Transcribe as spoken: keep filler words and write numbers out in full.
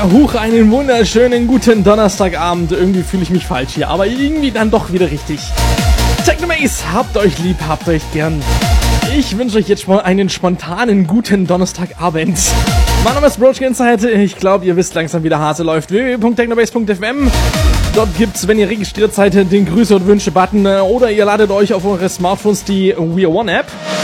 Ja, huch, einen wunderschönen guten Donnerstagabend. Irgendwie fühle ich mich falsch hier, aber irgendwie dann doch wieder richtig. Technomaze, habt euch lieb, habt euch gern. Ich wünsche euch jetzt mal einen spontanen guten Donnerstagabend. Mein Name ist Broachke Insight. Ich glaube, ihr wisst langsam, wie der Hase läuft. w w w punkt technomaze punkt f m. Dort gibt's, wenn ihr registriert seid, den Grüße und Wünsche-Button oder ihr ladet euch auf eure Smartphones die We Are One App.